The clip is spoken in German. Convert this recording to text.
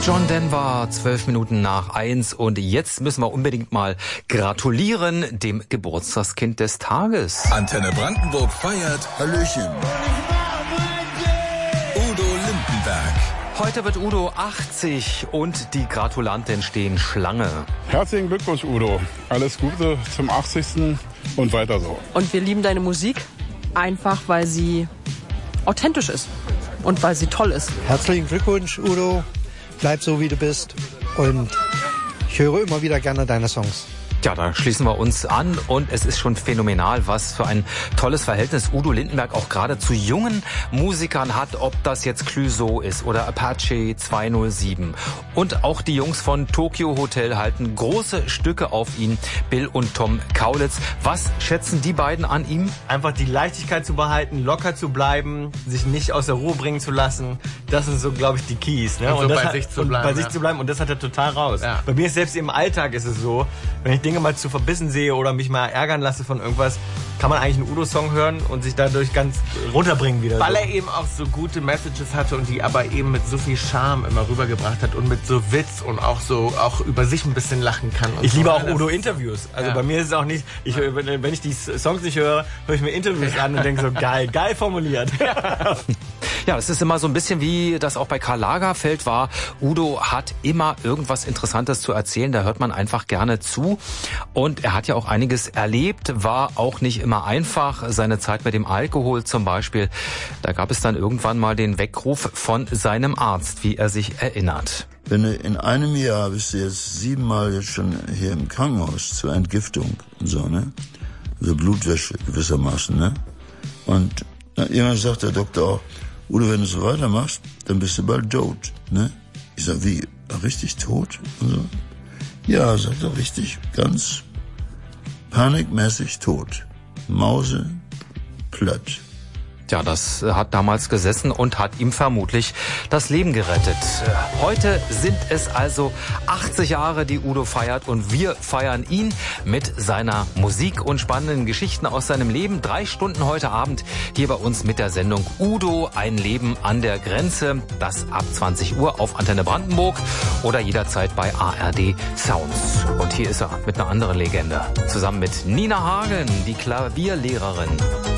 John Denver, 12 Minuten nach 1 und jetzt müssen wir unbedingt mal gratulieren dem Geburtstagskind des Tages. Antenne Brandenburg feiert Hallöchen. Udo Lindenberg. Heute wird Udo 80 und die Gratulanten stehen Schlange. Herzlichen Glückwunsch, Udo. Alles Gute zum 80. und weiter so. Und wir lieben deine Musik, einfach weil sie authentisch ist und weil sie toll ist. Herzlichen Glückwunsch, Udo. Bleib so, wie du bist. Und ich höre immer wieder gerne deine Songs. Ja, da schließen wir uns an und es ist schon phänomenal, was für ein tolles Verhältnis Udo Lindenberg auch gerade zu jungen Musikern hat, ob das jetzt Clouseau ist oder Apache 207. Und auch die Jungs von Tokyo Hotel halten große Stücke auf ihn, Bill und Tom Kaulitz. Was schätzen die beiden an ihm? Einfach die Leichtigkeit zu behalten, locker zu bleiben, sich nicht aus der Ruhe bringen zu lassen. Das sind so, glaube ich, die Keys. Ne? Und so bei sich zu bleiben. Bei sich zu bleiben und das hat er total raus. Ja. Bei mir ist selbst im Alltag ist es so, wenn ich Dinge mal zu verbissen sehe oder mich mal ärgern lasse von irgendwas, kann man eigentlich einen Udo-Song hören und sich dadurch ganz runterbringen wieder. Weil er eben auch so gute Messages hatte und die aber eben mit so viel Charme immer rübergebracht hat und mit so Witz und auch über sich ein bisschen lachen kann. Und ich so. liebe auch Udo-Interviews. Also Ja. bei mir ist es auch nicht, wenn ich die Songs nicht höre, höre ich mir Interviews an und denke so, geil formuliert. Ja, es ist immer so ein bisschen wie das auch bei Karl Lagerfeld war. Udo hat immer irgendwas Interessantes zu erzählen, da hört man einfach gerne zu. Und er hat ja auch einiges erlebt, war auch nicht immer einfach. Seine Zeit mit dem Alkohol zum Beispiel, da gab es dann irgendwann mal den Weckruf von seinem Arzt, wie er sich erinnert. Wenn du in einem Jahr bist du jetzt 7-mal jetzt schon hier im Krankenhaus zur Entgiftung und so, ne? Also Blutwäsche gewissermaßen, ne? Und irgendwann sagt der Doktor auch, Udo, wenn du so weitermachst, dann bist du bald tot, ne? Ich sag, wie? Richtig tot? Und so. Ja, sagt er, richtig, ganz panikmäßig tot. Mause, platt. Ja, das hat damals gesessen und hat ihm vermutlich das Leben gerettet. Heute sind es also 80 Jahre, die Udo feiert und wir feiern ihn mit seiner Musik und spannenden Geschichten aus seinem Leben. 3 Stunden heute Abend hier bei uns mit der Sendung Udo, ein Leben an der Grenze. Das ab 20 Uhr auf Antenne Brandenburg oder jederzeit bei ARD Sounds. Und hier ist er mit einer anderen Legende. Zusammen mit Nina Hagen, die Klavierlehrerin.